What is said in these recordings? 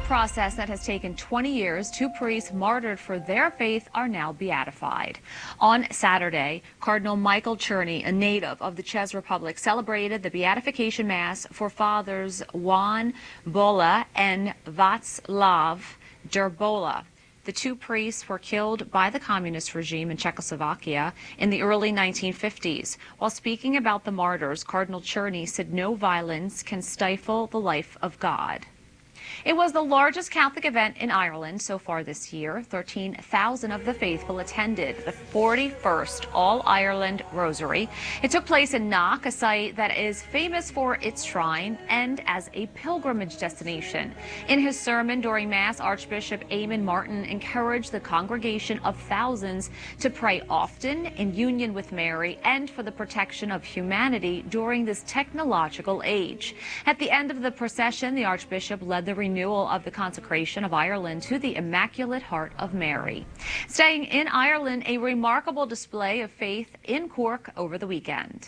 process that has taken 20 years, two priests martyred for their faith are now beatified. On Saturday, Cardinal Michael Czerny, a native of the Czech Republic, celebrated the beatification mass for Fathers Jan Bola and Václav Drbola. The two priests were killed by the communist regime in Czechoslovakia in the early 1950s. While speaking about the martyrs, Cardinal Czerny said no violence can stifle the life of God. It was the largest Catholic event in Ireland so far this year. 13,000 of the faithful attended the 41st All-Ireland Rosary. It took place in Knock, a site that is famous for its shrine and as a pilgrimage destination. In his sermon during Mass, Archbishop Eamon Martin encouraged the congregation of thousands to pray often in union with Mary and for the protection of humanity during this technological age. At the end of the procession, the Archbishop led the renewal of the consecration of Ireland to the Immaculate Heart of Mary. Staying in Ireland, a remarkable display of faith in Cork over the weekend.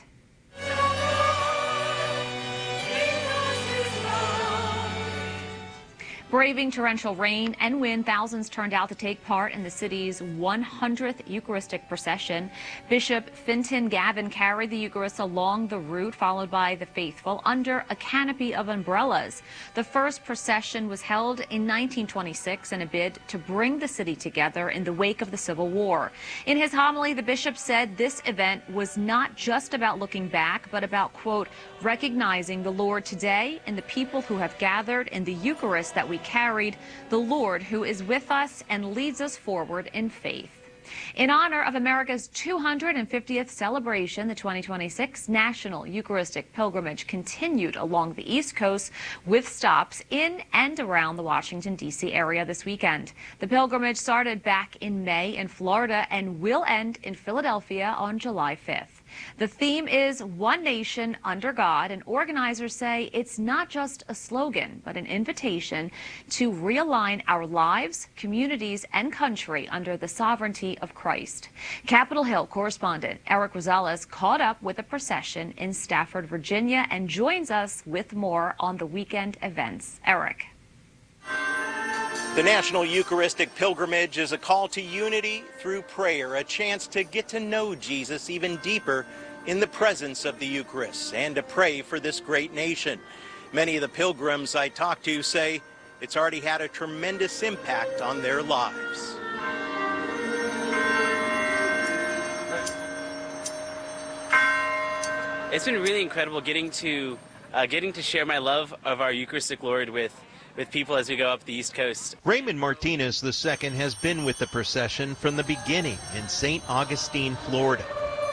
Braving torrential rain and wind, thousands turned out to take part in the city's 100th Eucharistic procession. Bishop Fintan Gavin carried the Eucharist along the route, followed by the faithful under a canopy of umbrellas. The first procession was held in 1926 in a bid to bring the city together in the wake of the Civil War. In his homily, the bishop said this event was not just about looking back, but about, quote, recognizing the Lord today and the people who have gathered in the Eucharist that we carried, the Lord who is with us and leads us forward in faith. In honor of America's 250th celebration, the 2026 National Eucharistic Pilgrimage continued along the East Coast with stops in and around the Washington, D.C. area this weekend. The pilgrimage started back in May in Florida and will end in Philadelphia on July 5th. The theme is One Nation Under God, and organizers say it's not just a slogan, but an invitation to realign our lives, communities, and country under the sovereignty of Christ. Capitol Hill correspondent Eric Rosales caught up with the procession in Stafford, Virginia, and joins us with more on the weekend events. Eric. The National Eucharistic Pilgrimage is a call to unity through prayer, a chance to get to know Jesus even deeper in the presence of the Eucharist and to pray for this great nation. Many of the pilgrims I talked to say it's already had a tremendous impact on their lives. It's been really incredible getting to share my love of our Eucharistic Lord with people as we go up the East Coast. Raymond Martinez II has been with the procession from the beginning in St. Augustine, Florida.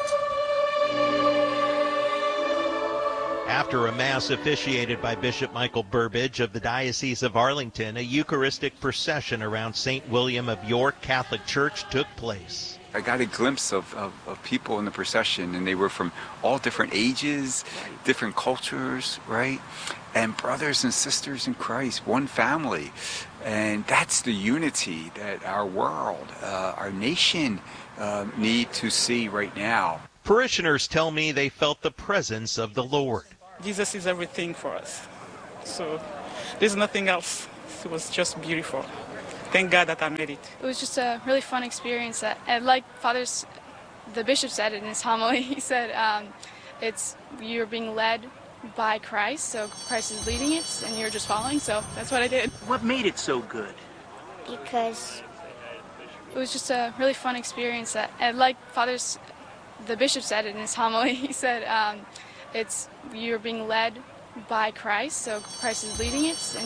After a mass officiated by Bishop Michael Burbidge of the Diocese of Arlington, a Eucharistic procession around St. William of York Catholic Church took place. I got a glimpse of people in the procession, and they were from all different ages, different cultures, right? And brothers and sisters in Christ, one family. And that's the unity that our world, our nation need to see right now. Parishioners tell me they felt the presence of the Lord. Jesus is everything for us. So there's nothing else. It was just beautiful. Thank God that I made it. It was just a really fun experience. And like the bishop said in his homily, he said you're being led by Christ, so Christ is leading it, and you're just following, so that's what I did. What made it so good? Because it was just a really fun experience. And like the bishop said in his homily, he said you're being led by Christ, so Christ is leading it, and